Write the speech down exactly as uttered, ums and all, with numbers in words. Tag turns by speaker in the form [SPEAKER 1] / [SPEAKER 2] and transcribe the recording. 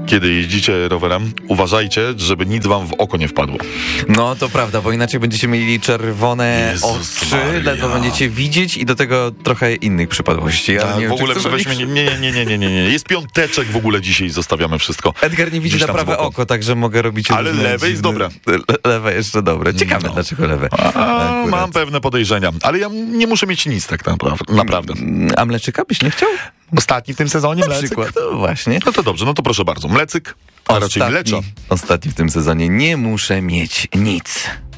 [SPEAKER 1] kiedy jeździcie rowerem, uważajcie, żeby nic wam w oko nie wpadło.
[SPEAKER 2] No to prawda, bo inaczej będziecie mieli czerwone
[SPEAKER 1] Jezus
[SPEAKER 2] oczy,
[SPEAKER 1] Maria.
[SPEAKER 2] ledwo będziecie widzieć i do tego trochę innych przypadłości. Ja
[SPEAKER 1] A,
[SPEAKER 2] nie
[SPEAKER 1] w
[SPEAKER 2] wiem, czy
[SPEAKER 1] ogóle
[SPEAKER 2] chcesz o nich
[SPEAKER 1] weźmy, nie, nie, nie, nie, nie, nie, nie. Jest piąteczek w ogóle dzisiaj, zostawiamy wszystko.
[SPEAKER 2] Edgar nie widzi
[SPEAKER 1] Gdzieś
[SPEAKER 2] na
[SPEAKER 1] tam
[SPEAKER 2] prawe
[SPEAKER 1] z boku.
[SPEAKER 2] oko, także mogę robić
[SPEAKER 1] Ale
[SPEAKER 2] różne
[SPEAKER 1] lewe jest
[SPEAKER 2] dziwne-
[SPEAKER 1] dobre.
[SPEAKER 2] Le- lewe jeszcze dobre. Ciekawe
[SPEAKER 1] No.
[SPEAKER 2] dlaczego lewe.
[SPEAKER 1] A,
[SPEAKER 2] Akurat.
[SPEAKER 1] mam pewne podejrzenia, ale ja nie muszę mieć nic tak naprawdę. naprawdę.
[SPEAKER 2] A mleczyka byś nie chciał?
[SPEAKER 1] Ostatni w tym sezonie
[SPEAKER 2] Na
[SPEAKER 1] mlecyk?
[SPEAKER 2] przykład. No właśnie.
[SPEAKER 1] No to dobrze, no to proszę bardzo. Mlecyk, a raczej mleczo.
[SPEAKER 2] Ostatni w tym sezonie nie muszę mieć nic.